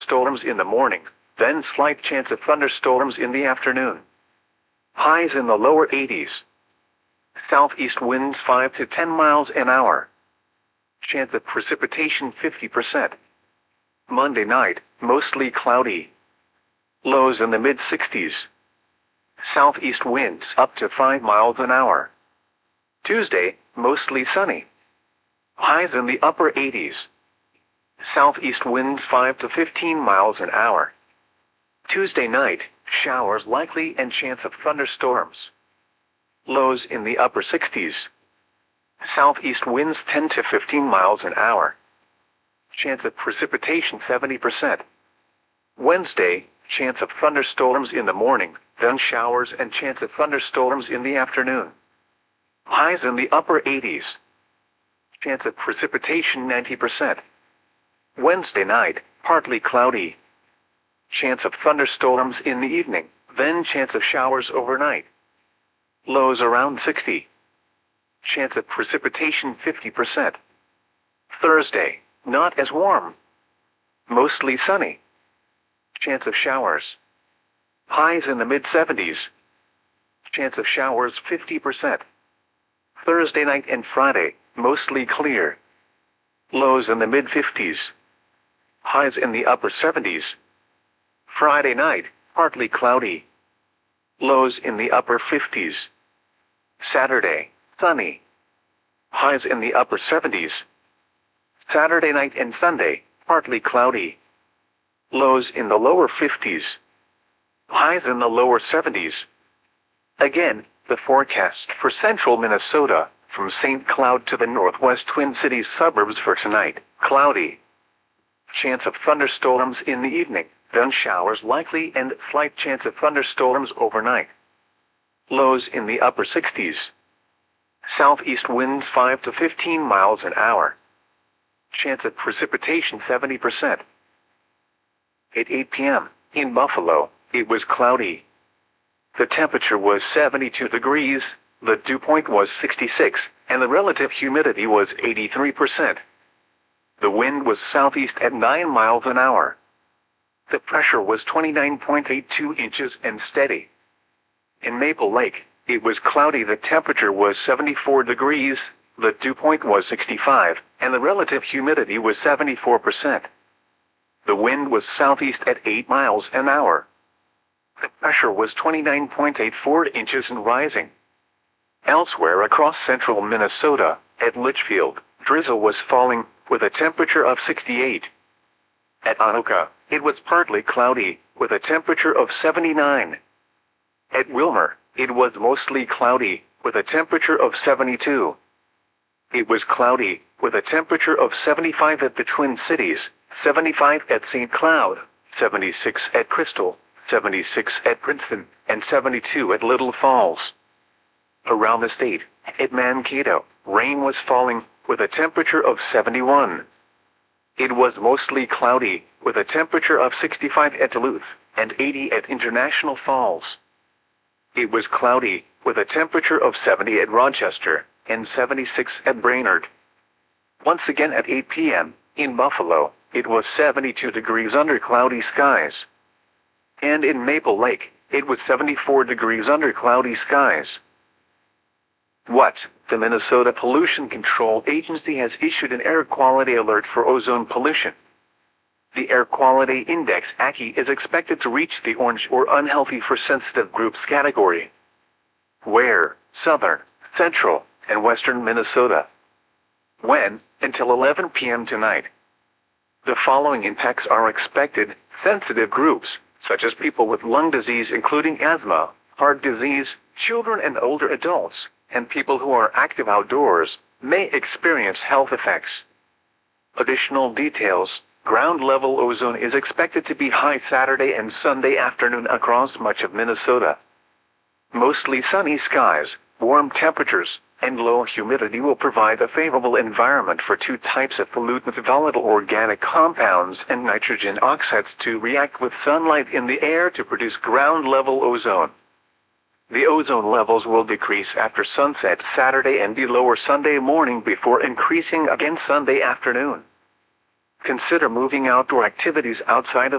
thunderstorms in the morning, then slight chance of thunderstorms in the afternoon. Highs in the lower 80s. Southeast winds 5 to 10 miles an hour. Chance of precipitation 50%. Monday night, mostly cloudy. Lows in the mid-60s. Southeast winds up to 5 miles an hour. Tuesday, mostly sunny. Highs in the upper 80s. Southeast winds 5 to 15 miles an hour. Tuesday night, showers likely and chance of thunderstorms. Lows in the upper 60s. Southeast winds 10 to 15 miles an hour. Chance of precipitation 70%. Wednesday, chance of thunderstorms in the morning, then showers and chance of thunderstorms in the afternoon. Highs in the upper 80s. Chance of precipitation 90%. Wednesday night, partly cloudy. Chance of thunderstorms in the evening, then chance of showers overnight. Lows around 60. Chance of precipitation 50%. Thursday, not as warm. Mostly sunny. Chance of showers. Highs in the mid-70s. Chance of showers 50%. Thursday night and Friday, mostly clear. Lows in the mid-50s. Highs in the upper 70s. Friday night, partly cloudy. Lows in the upper 50s. Saturday, sunny. Highs in the upper 70s. Saturday night and Sunday, partly cloudy. Lows in the lower 50s. Highs in the lower 70s. Again, the forecast for central Minnesota, from St. Cloud to the northwest Twin Cities suburbs for tonight, cloudy. Chance of thunderstorms in the evening, then showers likely and slight chance of thunderstorms overnight. Lows in the upper 60s. Southeast winds 5 to 15 miles an hour. Chance of precipitation 70%. At 8 p.m., in Buffalo, it was cloudy. The temperature was 72 degrees, the dew point was 66, and the relative humidity was 83%. The wind was southeast at 9 miles an hour. The pressure was 29.82 inches and steady. In Maple Lake, it was cloudy. The temperature was 74 degrees, the dew point was 65, and the relative humidity was 74%. The wind was southeast at 8 miles an hour. The pressure was 29.84 inches and rising. Elsewhere across central Minnesota, at Litchfield, drizzle was falling, with a temperature of 68. At Anoka, it was partly cloudy, with a temperature of 79. At Wilmer, it was mostly cloudy, with a temperature of 72. It was cloudy, with a temperature of 75 at the Twin Cities, 75 at St. Cloud, 76 at Crystal, 76 at Princeton, and 72 at Little Falls. Around the state, at Mankato, rain was falling, with a temperature of 71. It was mostly cloudy, with a temperature of 65 at Duluth, and 80 at International Falls. It was cloudy, with a temperature of 70 at Rochester, and 76 at Brainerd. Once again at 8 p.m., in Buffalo, it was 72 degrees under cloudy skies. And in Maple Lake, it was 74 degrees under cloudy skies. What? The Minnesota Pollution Control Agency has issued an air quality alert for ozone pollution. The Air Quality Index AQI is expected to reach the orange or unhealthy for sensitive groups category. Where? Southern, central, and western Minnesota. When? Until 11 p.m. tonight. The following impacts are expected: sensitive groups, such as people with lung disease including asthma, heart disease, children and older adults, and people who are active outdoors, may experience health effects. Additional details: ground level ozone is expected to be high Saturday and Sunday afternoon across much of Minnesota. Mostly sunny skies, warm temperatures, and low humidity will provide a favorable environment for two types of pollutants: volatile organic compounds and nitrogen oxides, to react with sunlight in the air to produce ground level ozone. The ozone levels will decrease after sunset Saturday and be lower Sunday morning before increasing again Sunday afternoon. Consider moving outdoor activities outside of